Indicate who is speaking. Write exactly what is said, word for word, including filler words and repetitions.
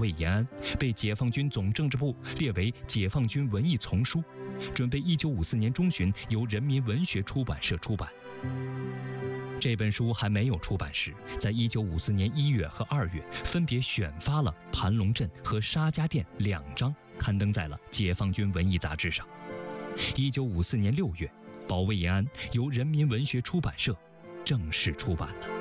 Speaker 1: 卫延安》被解放军总政治部列为解放军文艺丛书，准备一九五四年中旬由人民文学出版社出版。这本书还没有出版时，在一九五四年一月和二月分别选发了《盘龙镇》和《沙家店》两章，刊登在了《解放军文艺》杂志上。一九五四年六月，《保卫延安》由人民文学出版社正式出版了。